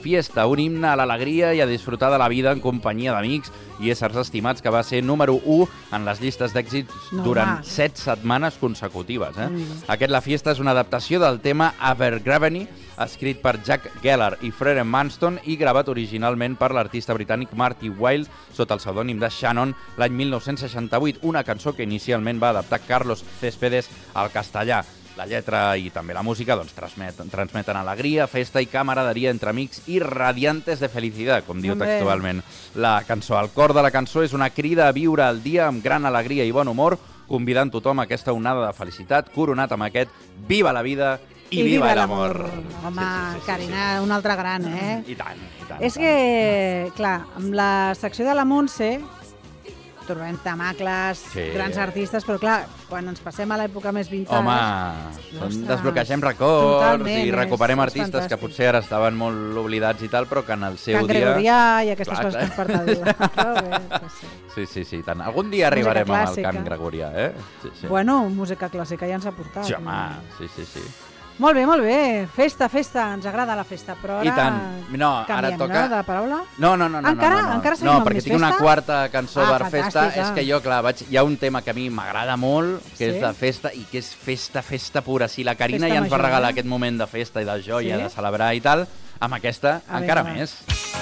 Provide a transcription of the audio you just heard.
fiesta, un himne a l'alegria i a disfrutar de la vida en companyia d'amics i éssers estimats, que va ser número 1 en les llistes d'èxits durant 7 setmanes consecutives. Aquest La Fiesta és una adaptació del tema Abergavenny, escrit per Jack Geller i Frere Manston i gravat originalment per l'artista britànic Marty Wilde sota el pseudònim de Shannon l'any 1968, una cançó que inicialment va adaptar Carlos Céspedes al castellà. La lletra i també la música transmeten alegria, festa i camaraderia entre amics i radiantes de felicitat, com diu textualment la cançó. El cor de la cançó és una crida a viure el dia amb gran alegria i bon humor, convidant tothom a aquesta onada de felicitat, coronat amb aquest Viva la vida i viva l'amor. Home, Carina, un altre gran, I tant, i tant. És que, clar, amb la secció de la Montse trobem temacles, grans artistes, però clar, quan ens passem a l'època més vintage... Home, desbloquegem records i recuperem artistes que potser ara estaven molt oblidats i tal, però que en el seu dia... Can Gregorià i aquestes coses que ens porten. Sí, tant. Algun dia arribarem amb el Can Gregorià, Bueno, música clàssica ja ens ha portat. Sí, home, sí. Molt bé. Festa, ens agrada la festa, però ara... I tant. No, ara toca... de paraula? No. Encara seguim amb perquè més tinc una quarta cançó per festa. Fantàstica. És que jo, clar, hi ha un tema que a mi m'agrada molt, que és de festa, i que és festa pura. Si la Carina ja ens va regalar aquest moment de festa i de joia, de celebrar i tal, amb aquesta encara més.